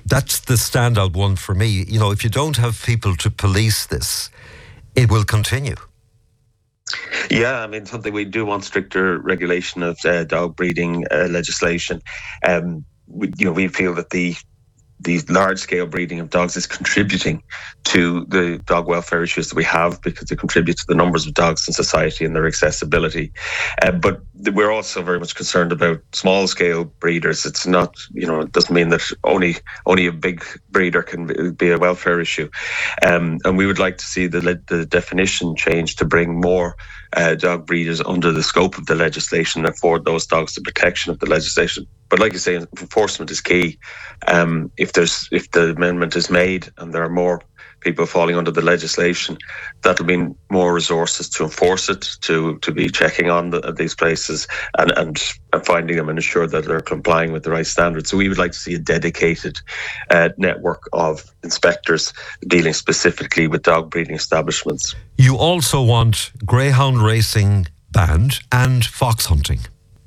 That's the standout one for me. You know, if you don't have people to police this, it will continue. Yeah, I mean, something we do want stricter regulation of dog breeding legislation. We feel that the large-scale breeding of dogs is contributing to the dog welfare issues that we have, because it contributes to the numbers of dogs in society and their accessibility. But we're also very much concerned about small-scale breeders. It's not, it doesn't mean that only a big breeder can be a welfare issue. And we would like to see the definition changed to bring more dog breeders under the scope of the legislation and afford those dogs the protection of the legislation. But like you say, enforcement is key. If the amendment is made and there are more people falling under the legislation, that'll mean more resources to enforce it, to be checking on these places and finding them and ensure that they're complying with the right standards. So we would like to see a dedicated network of inspectors dealing specifically with dog breeding establishments. You also want greyhound racing banned and fox hunting.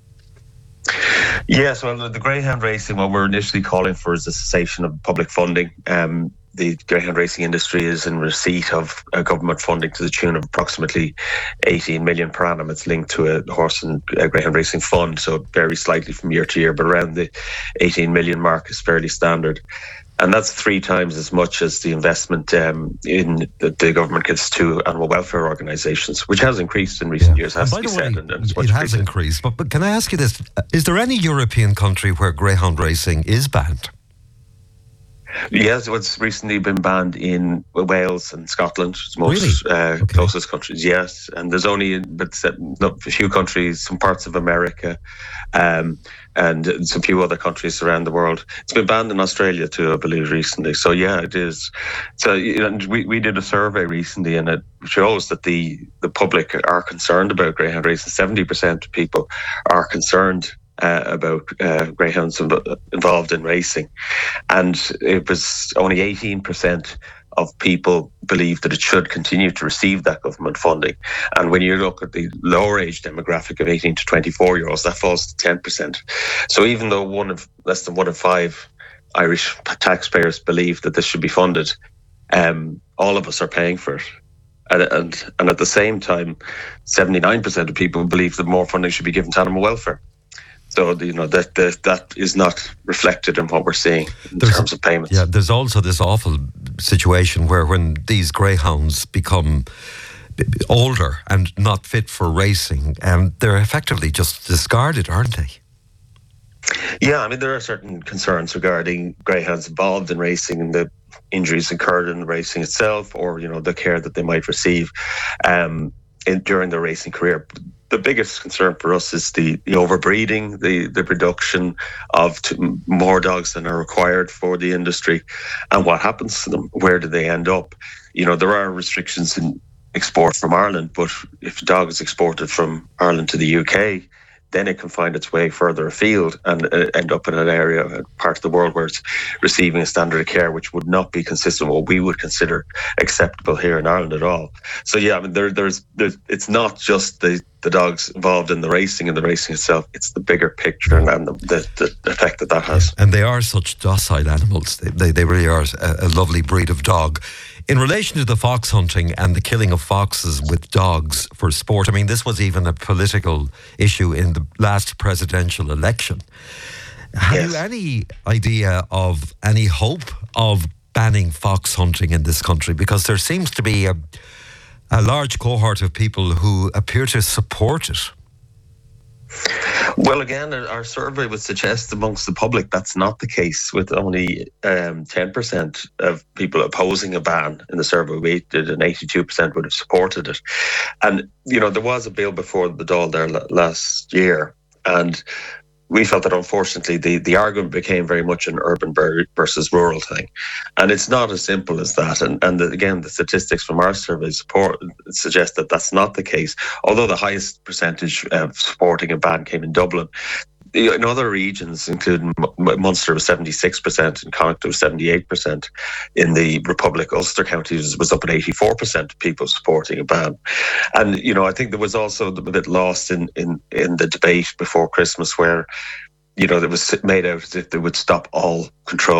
Yes, well, the greyhound racing, what we're initially calling for is the cessation of public funding. The greyhound racing industry is in receipt of government funding to the tune of approximately 18 million per annum. It's linked to a horse and greyhound racing fund, so it varies slightly from year to year, but around the 18 million mark is fairly standard. And that's 3 times as much as the investment in the government gives to animal welfare organisations, which has increased in recent years, has to be said. It has increased. But can I ask you this? Is there any European country where greyhound racing is banned? Yes, it's recently been banned in Wales and Scotland, most closest countries. Yes, and there's only a few countries, some parts of America, and some few other countries around the world. It's been banned in Australia too, I believe, recently. So yeah, it is. So we did a survey recently, and it shows that the public are concerned about greyhound racing. 70% of people are concerned about greyhounds involved in racing, and it was only 18% of people believe that it should continue to receive that government funding. And when you look at the lower age demographic of 18 to 24-year-olds, that falls to 10%. So even though less than 1 in 5 Irish taxpayers believe that this should be funded, all of us are paying for it. And at the same time, 79% of people believe that more funding should be given to animal welfare. So, that is not reflected in what we're seeing in terms of payments. Yeah, there's also this awful situation where when these greyhounds become older and not fit for racing, they're effectively just discarded, aren't they? Yeah, I mean, there are certain concerns regarding greyhounds involved in racing and the injuries incurred in the racing itself, or, the care that they might receive during their racing career. The biggest concern for us is the overbreeding, the production of more dogs than are required for the industry, and what happens to them. Where do they end up? There are restrictions in export from Ireland, but if a dog is exported from Ireland to the UK, then it can find its way further afield and end up in an area, a part of the world where it's receiving a standard of care which would not be consistent with what we would consider acceptable here in Ireland at all. So yeah, I mean, there's it's not just the dogs involved in the racing and the racing itself, it's the bigger picture and the effect that has. And they are such docile animals. They really are a lovely breed of dog. In relation to the fox hunting and the killing of foxes with dogs for sport, I mean, this was even a political issue in the last presidential election. Have you any idea of any hope of banning fox hunting in this country? Because there seems to be a large cohort of people who appear to support it. Well, again, our survey would suggest amongst the public that's not the case, with only 10% of people opposing a ban in the survey we did, and 82% would have supported it. And, there was a bill before the Dáil there last year, and we felt that unfortunately the argument became very much an urban versus rural thing. And it's not as simple as that. And again, the statistics from our survey suggest that that's not the case. Although the highest percentage of supporting a ban came in Dublin, in other regions, including Munster was 76%, and Connacht was 78%. In the Republic, Ulster County was up at 84% of people supporting a ban. And, I think there was also a bit lost in the debate before Christmas where, it was made out as if they would stop all control